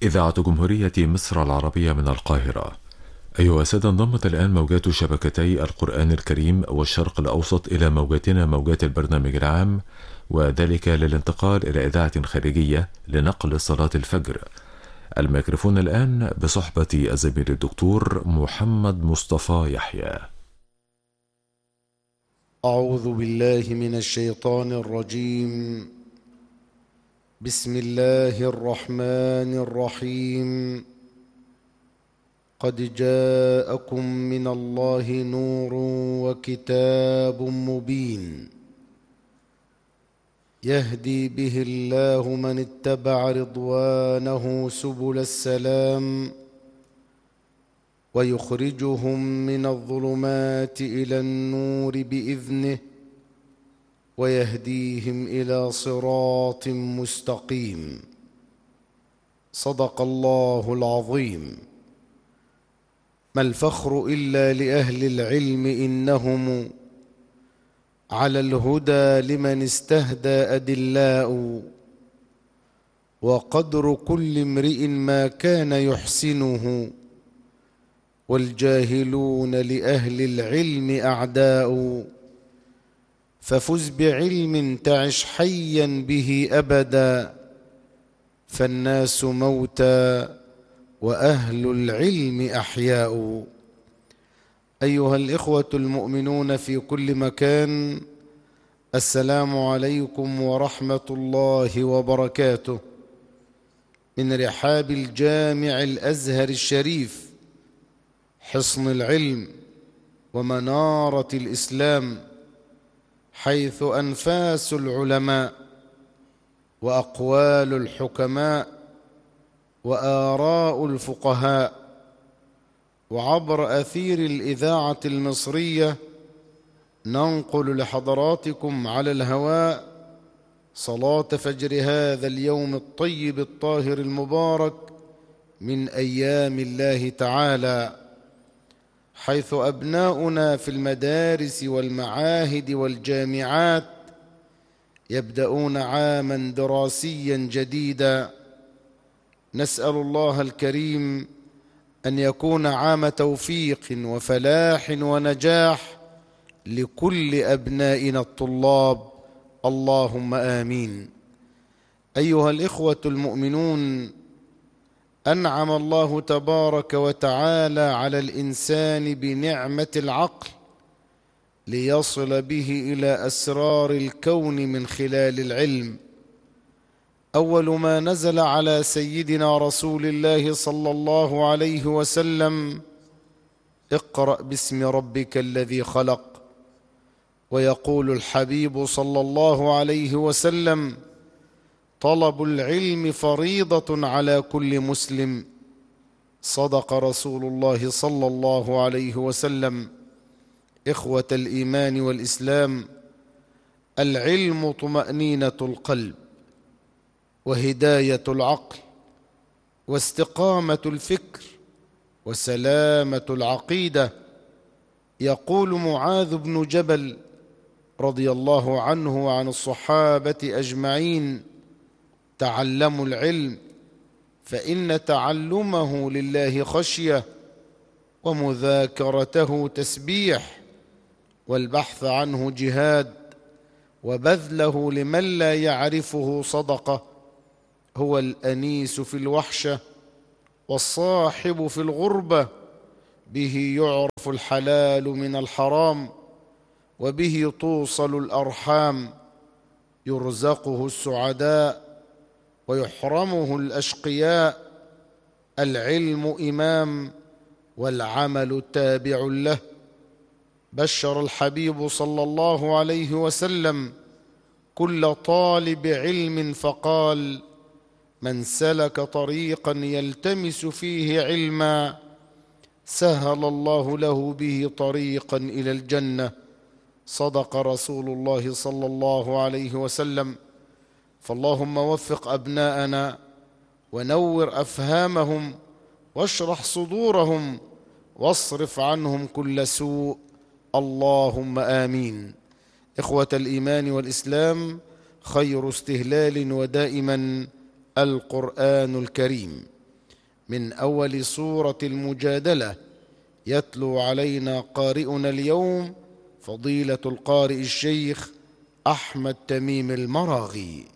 إذاعة جمهورية مصر العربية من القاهرة. أيها السادة، انضمت الآن موجات شبكتي القرآن الكريم والشرق الأوسط إلى موجاتنا، موجات البرنامج العام، وذلك للانتقال إلى إذاعة خارجية لنقل صلاة الفجر. الميكروفون الآن بصحبة الزميل الدكتور محمد مصطفى يحيى. أعوذ بالله من الشيطان الرجيم. بسم الله الرحمن الرحيم. قد جاءكم من الله نور وكتاب مبين يهدي به الله من اتبع رضوانه سبل السلام ويخرجهم من الظلمات إلى النور بإذنه ويهديهم إلى صراط مستقيم. صدق الله العظيم. ما الفخر إلا لأهل العلم، إنهم على الهدى لمن استهدى أدلاء، وقدر كل امرئ ما كان يحسنه، والجاهلون لأهل العلم أعداء. ففز بعلم تعش حيا به أبدا، فالناس موتى وأهل العلم أحياء. أيها الإخوة المؤمنون في كل مكان، السلام عليكم ورحمة الله وبركاته. من رحاب الجامع الأزهر الشريف، حصن العلم ومنارة الإسلام، حيث أنفاس العلماء وأقوال الحكماء وآراء الفقهاء، وعبر أثير الإذاعة المصرية ننقل لحضراتكم على الهواء صلاة فجر هذا اليوم الطيب الطاهر المبارك من أيام الله تعالى، حيث أبناؤنا في المدارس والمعاهد والجامعات يبدأون عاما دراسيا جديدا. نسأل الله الكريم أن يكون عام توفيق وفلاح ونجاح لكل أبنائنا الطلاب، اللهم آمين. أيها الإخوة المؤمنون، أنعم الله تبارك وتعالى على الإنسان بنعمة العقل ليصل به إلى أسرار الكون من خلال العلم. أول ما نزل على سيدنا رسول الله صلى الله عليه وسلم: اقرأ باسم ربك الذي خلق. ويقول الحبيب صلى الله عليه وسلم: طلب العلم فريضة على كل مسلم. صدق رسول الله صلى الله عليه وسلم. إخوة الإيمان والإسلام، العلم طمأنينة القلب، وهداية العقل، واستقامة الفكر، وسلامة العقيدة. يقول معاذ بن جبل رضي الله عنه وعن الصحابة أجمعين: تعلموا العلم، فإن تعلمه لله خشية، ومذاكرته تسبيح، والبحث عنه جهاد، وبذله لمن لا يعرفه صدقة. هو الأنيس في الوحشة والصاحب في الغربة، به يعرف الحلال من الحرام، وبه توصل الأرحام. يرزقه السعداء ويحرمه الأشقياء. العلم إمام والعمل تابع له. بشر الحبيب صلى الله عليه وسلم كل طالب علم فقال: من سلك طريقا يلتمس فيه علما سهل الله له به طريقا إلى الجنة. صدق رسول الله صلى الله عليه وسلم. فاللهم وفق أبناءنا ونور أفهامهم واشرح صدورهم واصرف عنهم كل سوء، اللهم آمين. إخوة الإيمان والإسلام، خير استهلال ودائما القرآن الكريم. من أول سورة المجادلة. يتلو علينا قارئنا اليوم فضيلة القارئ الشيخ أحمد تميم المراغي.